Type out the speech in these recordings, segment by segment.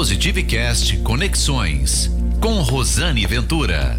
Positivecast Conexões, com Rosane Ventura.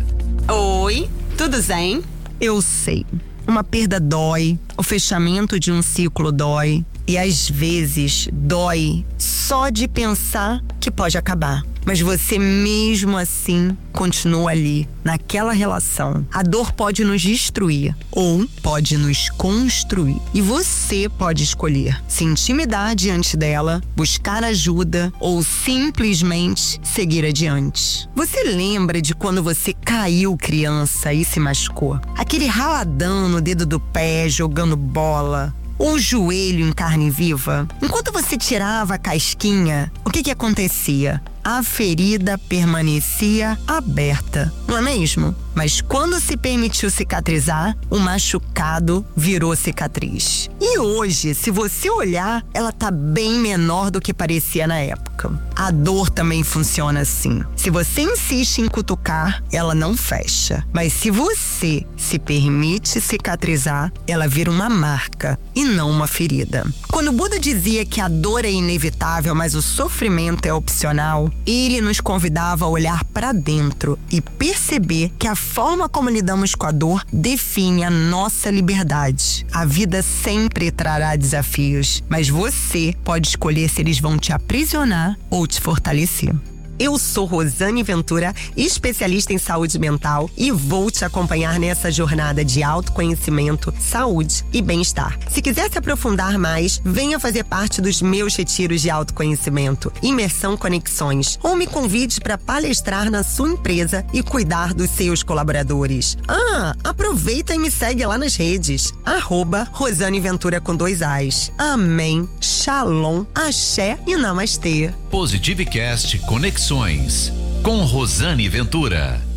Oi, tudo bem? Eu sei, uma perda dói, o fechamento de um ciclo dói. E às vezes dói só de pensar que pode acabar. Mas você mesmo assim continua ali, naquela relação. A dor pode nos destruir ou pode nos construir. E você pode escolher se intimidar diante dela, buscar ajuda ou simplesmente seguir adiante. Você lembra de quando você caiu criança e se machucou? Aquele raladão no dedo do pé, jogando bola. O joelho em carne viva. Enquanto você tirava a casquinha, o que acontecia? A ferida permanecia aberta, não é mesmo? Mas quando se permitiu cicatrizar, o machucado virou cicatriz. E hoje, se você olhar, ela tá bem menor do que parecia na época. A dor também funciona assim. Se você insiste em cutucar, ela não fecha. Mas se você se permite cicatrizar, ela vira uma marca e não uma ferida. Quando Buda dizia que a dor é inevitável, mas o sofrimento é opcional, ele nos convidava a olhar para dentro e perceber que a forma como lidamos com a dor define a nossa liberdade. A vida sempre trará desafios, mas você pode escolher se eles vão te aprisionar ou te fortalecer. Eu sou Rosane Ventura, especialista em saúde mental, e vou te acompanhar nessa jornada de autoconhecimento, saúde e bem-estar. Se quiser se aprofundar mais, venha fazer parte dos meus retiros de autoconhecimento, Imersão Conexões, ou me convide para palestrar na sua empresa e cuidar dos seus colaboradores. Aproveita e me segue lá nas redes, @Rosane Ventura com 2 As. Amém, Shalom, Axé e Namastê. Positivecast Conexões, com Rosane Ventura.